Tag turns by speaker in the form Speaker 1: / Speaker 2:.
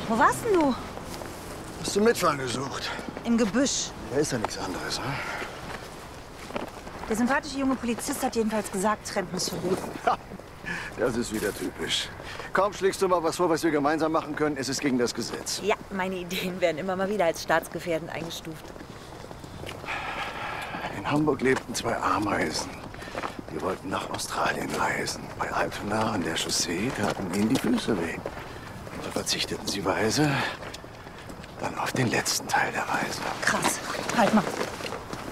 Speaker 1: Wo warst denn du?
Speaker 2: Hast du Mitfallen gesucht?
Speaker 1: Im Gebüsch.
Speaker 2: Da ist ja nichts anderes, ne?
Speaker 1: Der sympathische junge Polizist hat jedenfalls gesagt, Trampen ist verboten.
Speaker 2: Das ist wieder typisch. Kaum schlägst du mal was vor, was wir gemeinsam machen können, ist es gegen das Gesetz.
Speaker 1: Ja, meine Ideen werden immer mal wieder als staatsgefährdend eingestuft.
Speaker 2: In Hamburg lebten zwei Ameisen. Die wollten nach Australien reisen. Bei Altona an der Chaussee taten ihnen die Füße weh. So verzichteten sie weise dann auf den letzten Teil der Reise.
Speaker 1: Krass. Halt mal.